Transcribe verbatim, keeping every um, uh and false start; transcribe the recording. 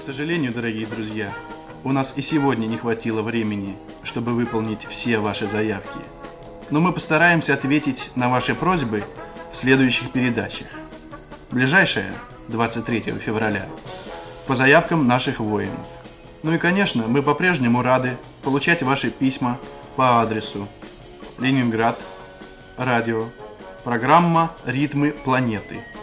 сожалению, дорогие друзья, у нас и сегодня не хватило времени, чтобы выполнить все ваши заявки. Но мы постараемся ответить на ваши просьбы в следующих передачах. Ближайшая, двадцать третьего февраля, по заявкам наших воинов. Ну и, конечно, мы по-прежнему рады получать ваши письма по адресу Ленинград, радио, программа «Ритмы планеты».